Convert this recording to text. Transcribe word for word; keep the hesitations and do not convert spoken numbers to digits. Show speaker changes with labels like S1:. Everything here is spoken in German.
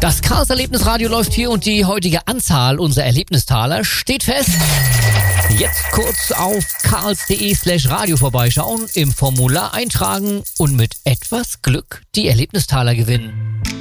S1: Das Karls Erlebnisradio läuft hier und die heutige Anzahl unserer Erlebnistaler steht fest. Jetzt kurz auf karls.de slash radio vorbeischauen, im Formular eintragen und mit etwas Glück die Erlebnistaler gewinnen.